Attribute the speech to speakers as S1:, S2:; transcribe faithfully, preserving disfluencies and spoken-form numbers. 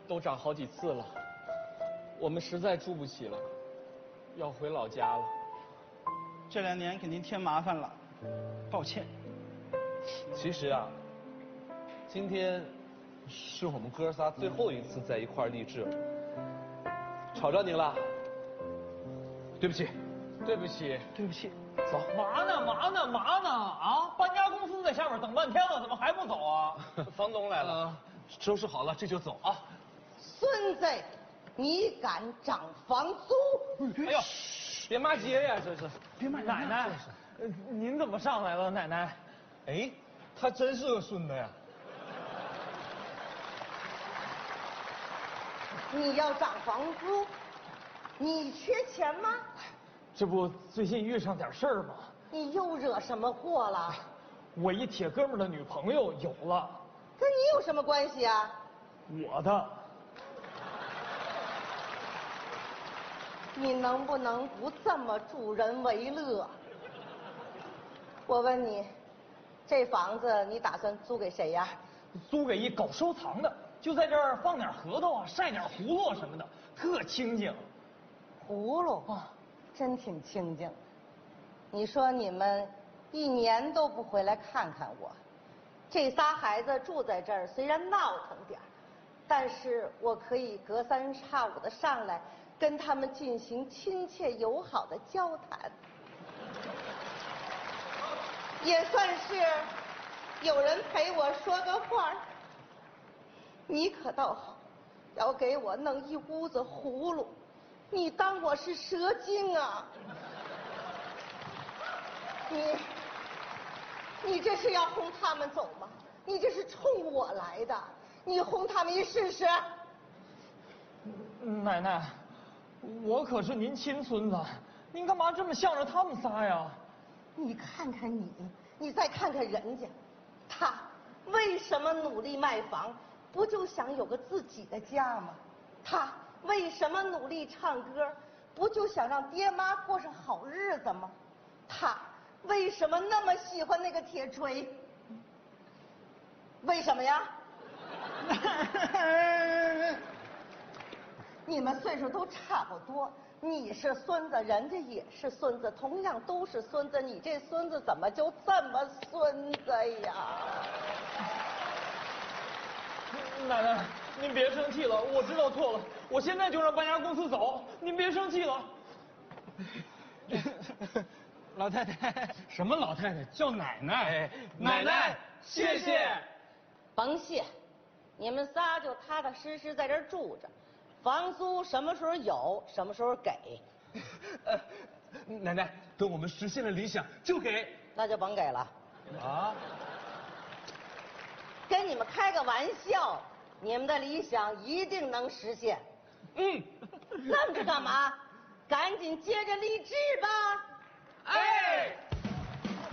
S1: 都涨好几次了，我们实在住不起了，要回老家了。
S2: 这两年给您添麻烦了，抱歉。
S3: 其实啊，今天是我们哥仨最后一次在一块儿励志了，吵着您了，对不起，
S1: 对不起，
S2: 对不起。
S3: 走。
S4: 嘛呢嘛呢嘛呢啊！搬家公司在下面等半天了，怎么还不走啊？
S3: 房东来了，收拾好了这就走啊。
S5: 孙子，你敢涨房租？
S1: 哎呦，别骂街呀，这是。
S2: 别骂
S4: 奶奶，呃您怎么上来了，奶奶？
S1: 哎，他真是个孙子呀。
S5: 你要涨房租，你缺钱吗？
S4: 这不最近遇上点事儿吗？
S5: 你又惹什么祸了？
S4: 我一铁哥们的女朋友有了。
S5: 跟你有什么关系啊？
S4: 我的。
S5: 你能不能不这么助人为乐？我问你，这房子你打算租给谁呀？
S4: 租给一搞收藏的，就在这儿放点核桃啊，晒点葫芦什么的，特清静。
S5: 葫芦啊，真挺清静。你说你们一年都不回来看看我，这仨孩子住在这儿，虽然闹腾点儿，但是我可以隔三差五的上来跟他们进行亲切友好的交谈，也算是有人陪我说个话。你可倒好，要给我弄一屋子葫芦，你当我是蛇精啊？你你这是要轰他们走吗？你这是冲我来的，你轰他们一试试。
S4: 奶奶，我可是您亲孙子，您干嘛这么向着他们仨呀？
S5: 你看看你，你再看看人家，他为什么努力卖房？不就想有个自己的家吗？他为什么努力唱歌？不就想让爹妈过上好日子吗？他为什么那么喜欢那个铁锤？为什么呀？你们岁数都差不多，你是孙子，人家也是孙子，同样都是孙子，你这孙子怎么就这么孙子呀？
S4: 奶奶，您别生气了，我知道错了，我现在就让搬家公司走，您别生气了。
S2: 老太太，
S1: 什么老太太？叫奶奶。
S4: 奶奶，谢谢。
S5: 甭谢，你们仨就踏踏实实在这儿住着，房租什么时候有，什么时候给。
S3: 呃，奶奶，等我们实现了理想就给。
S5: 那就甭给了。
S3: 啊？
S5: 跟你们开个玩笑，你们的理想一定能实现。
S3: 嗯。
S5: 愣着干嘛？赶紧接着励志吧！
S3: 哎。